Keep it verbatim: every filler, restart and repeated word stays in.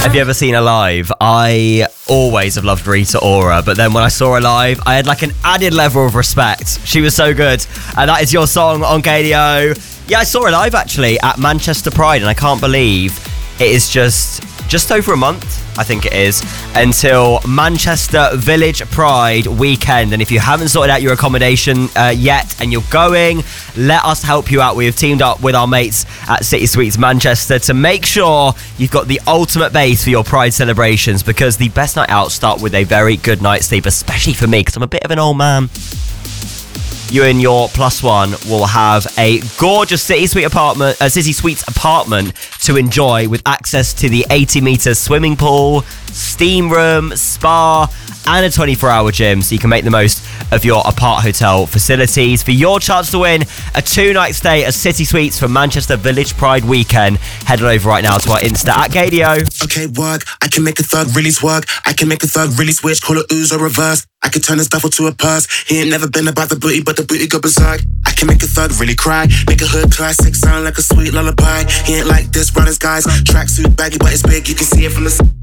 Have you ever seen her live? I always have loved Rita Ora, but then when I saw her live, I had like an added level of respect. She was so good. And that is your song on K D O. Yeah, I saw her live actually at Manchester Pride, and I can't believe it is just just over a month, I think it is, until Manchester Village Pride weekend. And if you haven't sorted out your accommodation uh, yet and you're going, let us help you out. We have teamed up with our mates at City Suites Manchester to make sure you've got the ultimate base for your Pride celebrations, because the best night out start with a very good night's sleep, especially for me because I'm a bit of an old man. You and your plus one will have a gorgeous City Suite apartment, uh, City Suites apartment to enjoy, with access to the eighty metre swimming pool, steam room, spa, and a twenty-four hour gym, so you can make the most of your apart hotel facilities. For your chance to win a two-night stay at City Suites for Manchester Village Pride weekend, head on over right now to our Insta at K D O. Okay, work. I can make a thug really work. I can make a thug really switch, call it ooze or reverse. I can turn his duffel to a purse. He ain't never been about the booty, but the booty go berserk. I can make a thug really cry. Make a hood classic sound like a sweet lullaby. He ain't like this, run his guys. Tracksuit baggy, but it's big. You can see it from the